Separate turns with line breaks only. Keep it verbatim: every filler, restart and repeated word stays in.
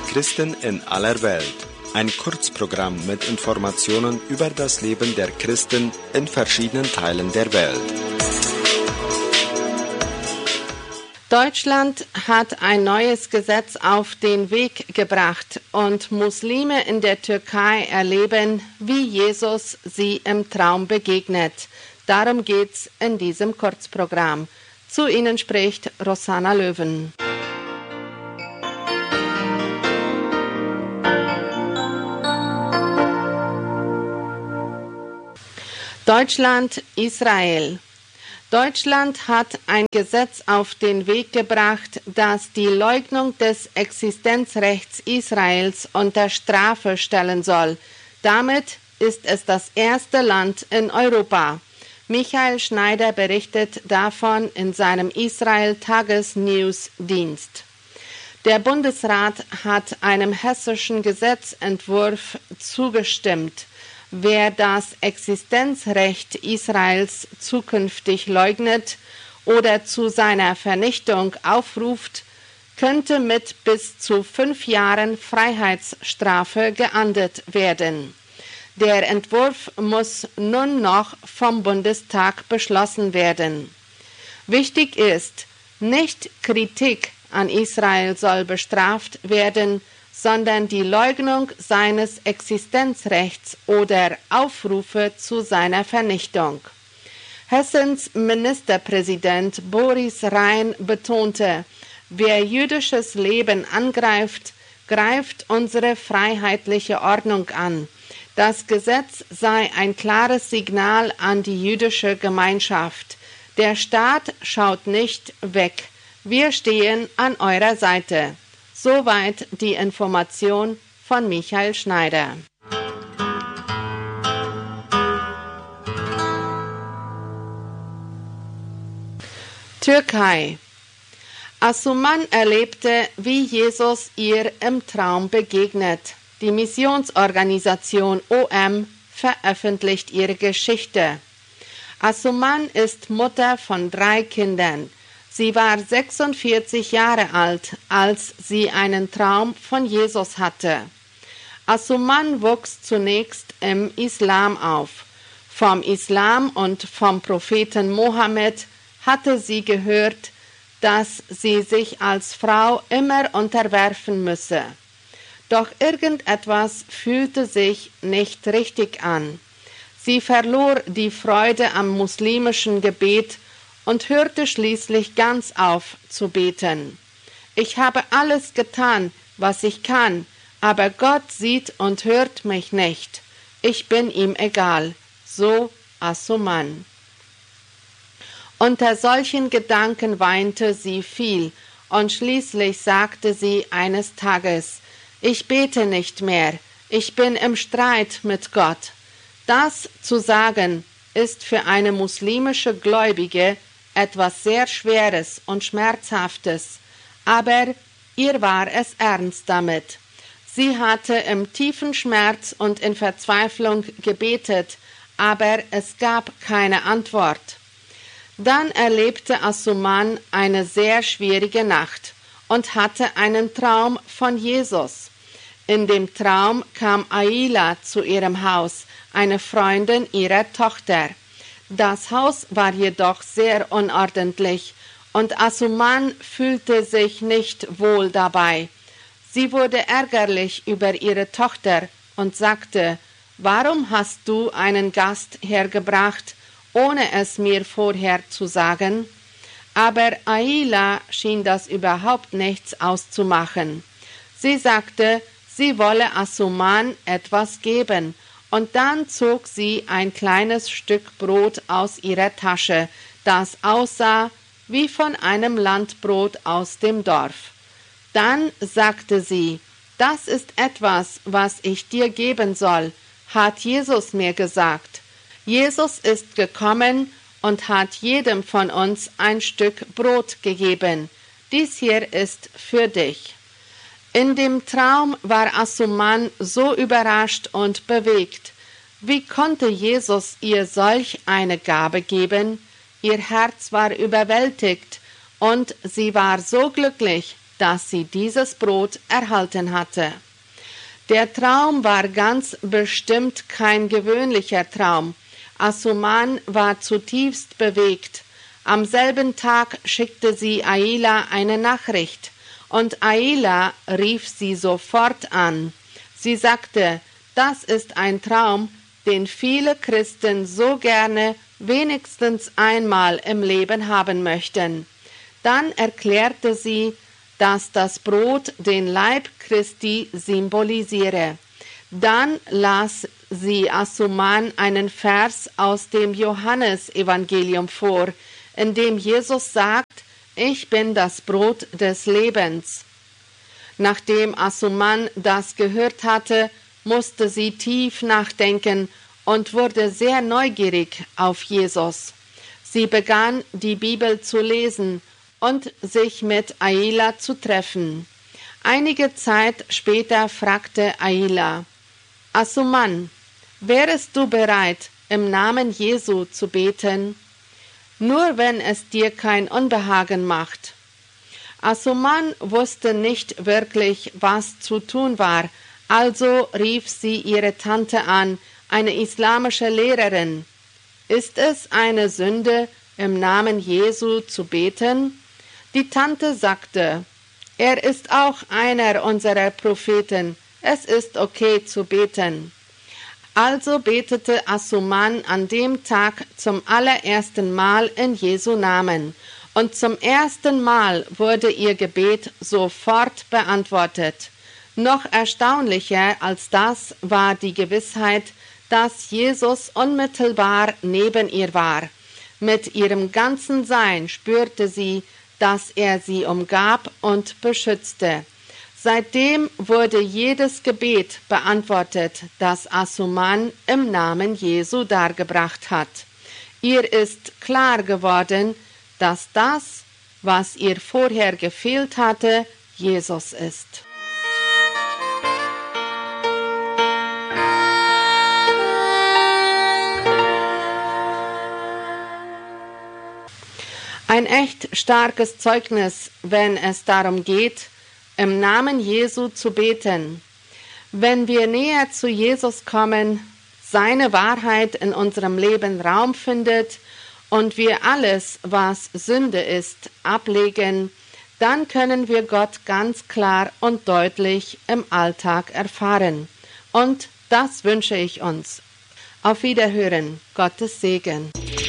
Christen in aller Welt. Ein Kurzprogramm mit Informationen über das Leben der Christen in verschiedenen Teilen der Welt.
Deutschland hat ein neues Gesetz auf den Weg gebracht und Muslime in der Türkei erleben, wie Jesus sie im Traum begegnet. Darum geht's in diesem Kurzprogramm. Zu Ihnen spricht Rosanna Löwen. Deutschland, Israel. Deutschland hat ein Gesetz auf den Weg gebracht, das die Leugnung des Existenzrechts Israels unter Strafe stellen soll. Damit ist es das erste Land in Europa. Michael Schneider berichtet davon in seinem Israel-Tages-News-Dienst. Der Bundesrat hat einem hessischen Gesetzentwurf zugestimmt. Wer das Existenzrecht Israels zukünftig leugnet oder zu seiner Vernichtung aufruft, könnte mit bis zu fünf Jahren Freiheitsstrafe geahndet werden. Der Entwurf muss nun noch vom Bundestag beschlossen werden. Wichtig ist, nicht Kritik an Israel soll bestraft werden, sondern die Leugnung seines Existenzrechts oder Aufrufe zu seiner Vernichtung. Hessens Ministerpräsident Boris Rhein betonte, wer jüdisches Leben angreift, greift unsere freiheitliche Ordnung an. Das Gesetz sei ein klares Signal an die jüdische Gemeinschaft. Der Staat schaut nicht weg. Wir stehen an eurer Seite. Soweit die Information von Michael Schneider. Türkei. Asuman erlebte, wie Jesus ihr im Traum begegnet. Die Missionsorganisation O M veröffentlicht ihre Geschichte. Asuman ist Mutter von drei Kindern. Sie war sechsundvierzig Jahre alt, als sie einen Traum von Jesus hatte. Asuman wuchs zunächst im Islam auf. Vom Islam und vom Propheten Mohammed hatte sie gehört, dass sie sich als Frau immer unterwerfen müsse. Doch irgendetwas fühlte sich nicht richtig an. Sie verlor die Freude am muslimischen Gebet und hörte schließlich ganz auf zu beten. Ich habe alles getan, was ich kann, aber Gott sieht und hört mich nicht. Ich bin ihm egal. So Asuman. Unter solchen Gedanken weinte sie viel, und schließlich sagte sie eines Tages, ich bete nicht mehr, ich bin im Streit mit Gott. Das zu sagen, ist für eine muslimische Gläubige etwas sehr Schweres und Schmerzhaftes, aber ihr war es ernst damit. Sie hatte im tiefen Schmerz und in Verzweiflung gebetet, aber es gab keine Antwort. Dann erlebte Asuman eine sehr schwierige Nacht und hatte einen Traum von Jesus. In dem Traum kam Aila zu ihrem Haus, eine Freundin ihrer Tochter. Das Haus war jedoch sehr unordentlich und Asuman fühlte sich nicht wohl dabei. Sie wurde ärgerlich über ihre Tochter und sagte, warum hast du einen Gast hergebracht, ohne es mir vorher zu sagen? Aber Aila schien das überhaupt nichts auszumachen. Sie sagte, sie wolle Asuman etwas geben, und dann zog sie ein kleines Stück Brot aus ihrer Tasche, das aussah wie von einem Landbrot aus dem Dorf. Dann sagte sie, das ist etwas, was ich dir geben soll, hat Jesus mir gesagt. Jesus ist gekommen und hat jedem von uns ein Stück Brot gegeben. Dies hier ist für dich. In dem Traum war Asuman so überrascht und bewegt. Wie konnte Jesus ihr solch eine Gabe geben? Ihr Herz war überwältigt und sie war so glücklich, dass sie dieses Brot erhalten hatte. Der Traum war ganz bestimmt kein gewöhnlicher Traum. Asuman war zutiefst bewegt. Am selben Tag schickte sie Aila eine Nachricht, und Aila rief sie sofort an. Sie sagte, das ist ein Traum, den viele Christen so gerne wenigstens einmal im Leben haben möchten. Dann erklärte sie, dass das Brot den Leib Christi symbolisiere. Dann las sie Asuman einen Vers aus dem Johannesevangelium vor, in dem Jesus sagt, ich bin das Brot des Lebens. Nachdem Asuman das gehört hatte, musste sie tief nachdenken und wurde sehr neugierig auf Jesus. Sie begann, die Bibel zu lesen und sich mit Aila zu treffen. Einige Zeit später fragte Aila, Asuman, wärest du bereit, im Namen Jesu zu beten? Nur wenn es dir kein Unbehagen macht. Asuman wusste nicht wirklich, was zu tun war, also rief sie ihre Tante an, eine islamische Lehrerin. Ist es eine Sünde, im Namen Jesu zu beten? Die Tante sagte, er ist auch einer unserer Propheten, es ist okay zu beten. Also betete Asuman an dem Tag zum allerersten Mal in Jesu Namen, und zum ersten Mal wurde ihr Gebet sofort beantwortet. Noch erstaunlicher als das war die Gewissheit, dass Jesus unmittelbar neben ihr war. Mit ihrem ganzen Sein spürte sie, dass er sie umgab und beschützte. Seitdem wurde jedes Gebet beantwortet, das Asuman im Namen Jesu dargebracht hat. Ihr ist klar geworden, dass das, was ihr vorher gefehlt hatte, Jesus ist. Ein echt starkes Zeugnis, wenn es darum geht, im Namen Jesu zu beten. Wenn wir näher zu Jesus kommen, seine Wahrheit in unserem Leben Raum findet und wir alles, was Sünde ist, ablegen, dann können wir Gott ganz klar und deutlich im Alltag erfahren. Und das wünsche ich uns. Auf Wiederhören. Gottes Segen.